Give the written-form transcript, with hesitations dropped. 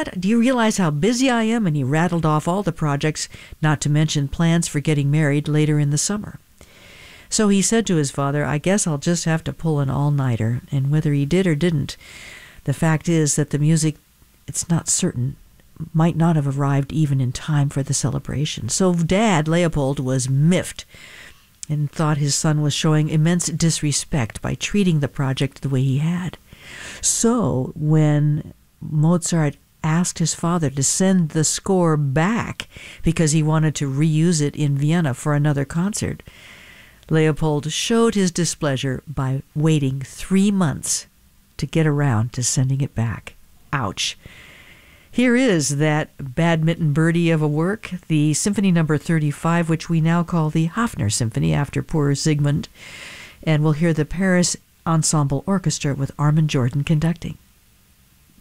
Dad, do you realize how busy I am? And he rattled off all the projects, not to mention plans for getting married later in the summer. So he said to his father, I guess I'll just have to pull an all-nighter. And whether he did or didn't, the fact is that the music, it's not certain, might not have arrived even in time for the celebration. So Dad, Leopold, was miffed and thought his son was showing immense disrespect by treating the project the way he had. So when Mozart asked his father to send the score back because he wanted to reuse it in Vienna for another concert, Leopold showed his displeasure by waiting 3 months to get around to sending it back. Ouch. Here is that badminton birdie of a work, the Symphony No. 35, which we now call the Hafner Symphony after poor Siegmund. And we'll hear the Paris Ensemble Orchestra with Armin Jordan conducting.